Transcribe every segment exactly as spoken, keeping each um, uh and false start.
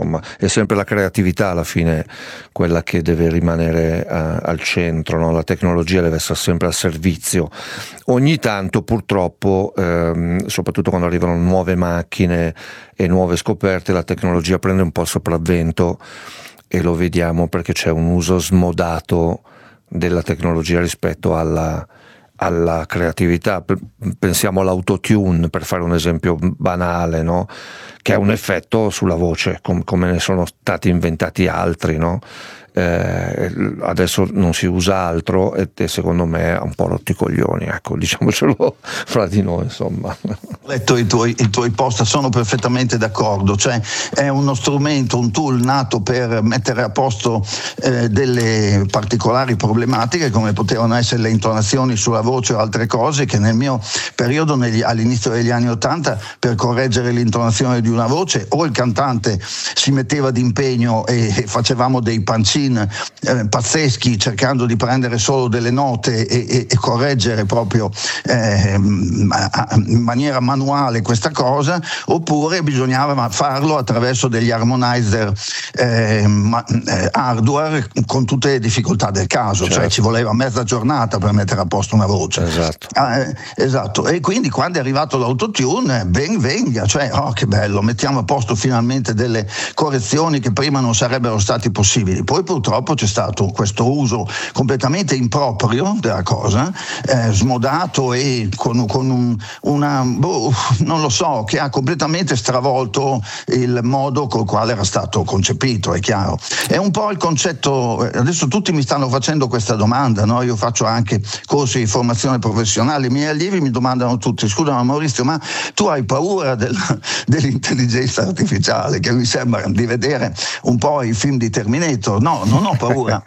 insomma è sempre la creatività alla fine quella che deve rimanere uh, al centro, no? La tecnologia deve essere sempre al servizio. Ogni tanto purtroppo, ehm, soprattutto quando arrivano nuove macchine e nuove scoperte, la tecnologia prende un po' il sopravvento, e lo vediamo perché c'è un uso smodato della tecnologia rispetto alla, alla creatività. Pensiamo all'autotune, per fare un esempio banale, no? Che ha un effetto sulla voce, com- come ne sono stati inventati altri, no? Eh, adesso non si usa altro e, e secondo me ha un po' rotti i coglioni, ecco, diciamocelo fra di noi, insomma. Ho letto i tuoi, i tuoi post, sono perfettamente d'accordo, cioè è uno strumento, un tool nato per mettere a posto eh, delle particolari problematiche come potevano essere le intonazioni sulla voce o altre cose che nel mio periodo, negli, all'inizio degli anni Ottanta, per correggere l'intonazione di una voce o il cantante si metteva d'impegno e, e facevamo dei pancini Eh, pazzeschi cercando di prendere solo delle note e, e, e correggere proprio eh, in maniera manuale questa cosa, oppure bisognava farlo attraverso degli harmonizer eh, ma, eh, hardware con tutte le difficoltà del caso, certo. Cioè ci voleva mezza giornata per mettere a posto una voce, esatto. Eh, esatto. E quindi quando è arrivato l'autotune, ben venga, cioè oh che bello, mettiamo a posto finalmente delle correzioni che prima non sarebbero stati possibili. Poi purtroppo c'è stato questo uso completamente improprio della cosa, eh, smodato e con, con un, una, boh, non lo so, che ha completamente stravolto il modo col quale era stato concepito, è chiaro. È un po' il concetto, adesso tutti mi stanno facendo questa domanda, no? Io faccio anche corsi di formazione professionale, i miei allievi mi domandano tutti, scusa ma Maurizio, ma tu hai paura della, dell'intelligenza artificiale, che mi sembra di vedere un po' i film di Terminator? No, non ho paura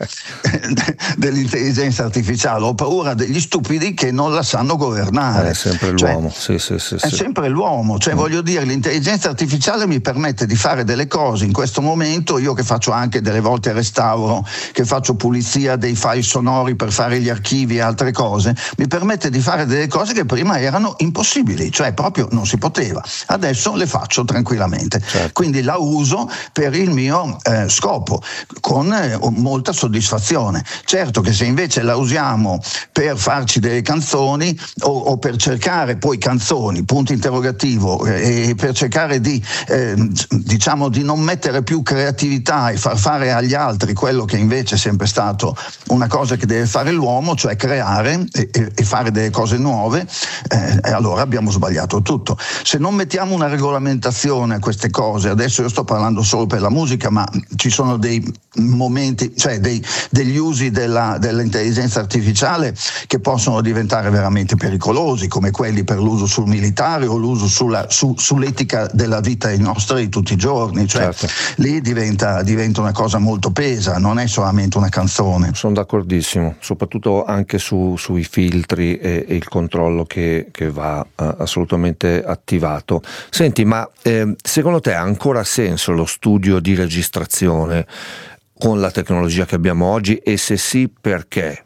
dell'intelligenza artificiale, ho paura degli stupidi che non la sanno governare. È sempre l'uomo, cioè, sì, sì, sì, è sì. sempre l'uomo, cioè mm. voglio dire, l'intelligenza artificiale mi permette di fare delle cose in questo momento, io che faccio anche delle volte restauro, che faccio pulizia dei file sonori per fare gli archivi e altre cose, mi permette di fare delle cose che prima erano impossibili, cioè proprio non si poteva. Adesso le faccio tranquillamente, certo. Quindi la uso per il mio eh, scopo, con eh, molta soddisfazione. Certo che se invece la usiamo per farci delle canzoni o, o per cercare poi canzoni, punto interrogativo, e per cercare di eh, diciamo di non mettere più creatività e far fare agli altri quello che invece è sempre stato una cosa che deve fare l'uomo, cioè creare e, e fare delle cose nuove, eh, e allora abbiamo sbagliato tutto. Se non mettiamo una regolamentazione a queste cose, adesso io sto parlando solo per la musica, ma ci sono dei momenti, cioè dei, degli usi della, dell'intelligenza artificiale che possono diventare veramente pericolosi, come quelli per l'uso sul militare o l'uso sulla, su, sull'etica della vita nostra di tutti i giorni, cioè certo. Lì diventa, diventa una cosa molto pesa, non è solamente una canzone. Sono d'accordissimo, soprattutto anche su, sui filtri e, e il controllo che, che va uh, assolutamente attivato. Senti, ma eh, secondo te ha ancora senso lo studio di registrazione con la tecnologia che abbiamo oggi, e se sì, perché?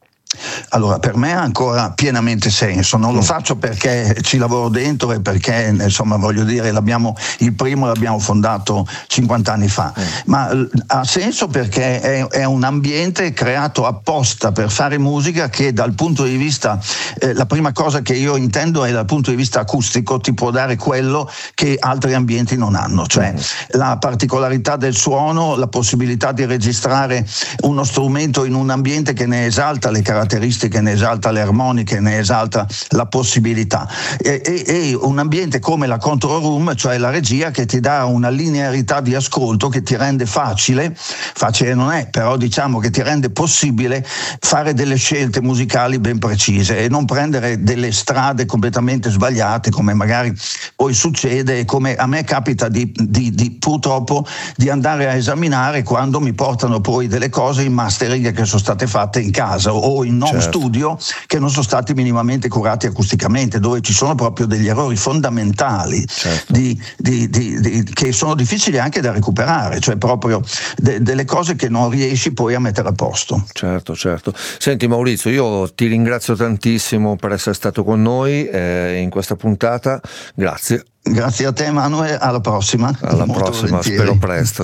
Allora, per me ha ancora pienamente senso, non lo faccio perché ci lavoro dentro e perché, insomma, voglio dire, l'abbiamo, il primo l'abbiamo fondato cinquanta anni fa, mm. ma ha senso perché è, è un ambiente creato apposta per fare musica che dal punto di vista, eh, la prima cosa che io intendo è dal punto di vista acustico ti può dare quello che altri ambienti non hanno, cioè mm. la particolarità del suono, la possibilità di registrare uno strumento in un ambiente che ne esalta le caratteristiche, ne esalta le armoniche, ne esalta la possibilità, e, e, e un ambiente come la control room, cioè la regia, che ti dà una linearità di ascolto che ti rende facile, facile non è, però diciamo che ti rende possibile fare delle scelte musicali ben precise e non prendere delle strade completamente sbagliate, come magari poi succede, come a me capita di, di, di purtroppo di andare a esaminare quando mi portano poi delle cose in mastering che sono state fatte in casa o in home certo. studio, che non sono stati minimamente curati acusticamente, dove ci sono proprio degli errori fondamentali certo. di, di, di, di, che sono difficili anche da recuperare, cioè proprio de, delle cose che non riesci poi a mettere a posto. Certo, certo. Senti Maurizio, io ti ringrazio tantissimo per essere stato con noi eh, in questa puntata, grazie. Grazie a te Manuel, alla prossima. Alla Molto prossima, volentieri. spero presto.